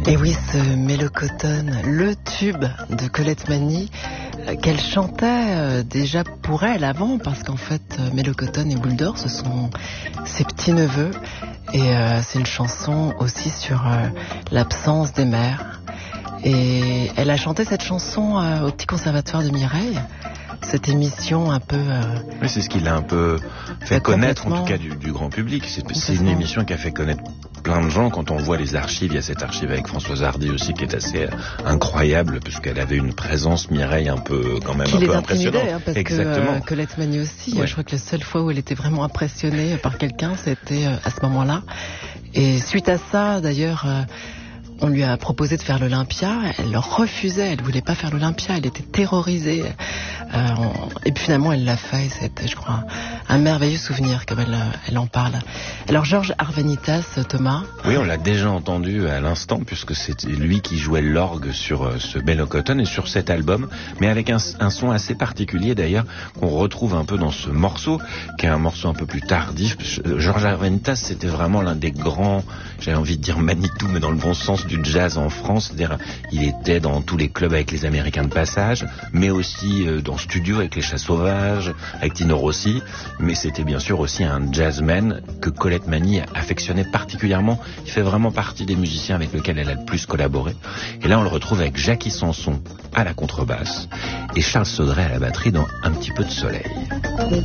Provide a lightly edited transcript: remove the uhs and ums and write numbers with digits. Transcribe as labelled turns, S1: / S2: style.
S1: Et oui, ce Mélocotone, le tube de Colette Mani, qu'elle chantait déjà pour elle avant, parce qu'en fait, Mélocotone et Boule d'Or, ce sont ses petits-neveux. Et c'est une chanson aussi sur l'absence des mères. Et elle a chanté cette chanson au Petit Conservatoire de Mireille. Cette émission un peu...
S2: Oui, c'est ce qui l'a un peu fait connaître, en tout cas du grand public. C'est une émission qui a fait connaître plein de gens. Quand on voit les archives, il y a cette archive avec Françoise Hardy aussi qui est assez incroyable, puisqu'elle avait une présence, Mireille, un peu quand même
S1: qui
S2: un
S1: les
S2: peu
S1: intimidait,
S2: impressionnante.
S1: Parce
S2: Exactement.
S1: que Colette Mani aussi.
S2: Ouais.
S1: Je crois que la seule fois où elle était vraiment impressionnée par quelqu'un, c'était à ce moment-là. Et suite à ça, d'ailleurs... on lui a proposé de faire l'Olympia, elle refusait, elle voulait pas faire l'Olympia, elle était terrorisée. Et puis finalement elle l'a fait, c'était, je crois, un merveilleux souvenir comme elle en parle. Alors Georges Arvanitas, Thomas.
S2: Oui, on l'a déjà entendu à l'instant, puisque c'était lui qui jouait l'orgue sur ce Mélocotone et sur cet album, mais avec un son assez particulier d'ailleurs, qu'on retrouve un peu dans ce morceau, qui est un morceau un peu plus tardif. Georges Arvanitas, c'était vraiment l'un des grands, j'avais envie de dire Manitou, mais dans le bon sens du jazz en France. C'est-à-dire, il était dans tous les clubs avec les Américains de passage, mais aussi dans studio avec les Chats Sauvages, avec Tino Rossi, mais c'était bien sûr aussi un jazzman que Colette Mani affectionnait particulièrement. Il fait vraiment partie des musiciens avec lesquels elle a le plus collaboré. Et là, on le retrouve avec Jackie Sanson à la contrebasse et Charles Saudray à la batterie dans Un petit peu de soleil.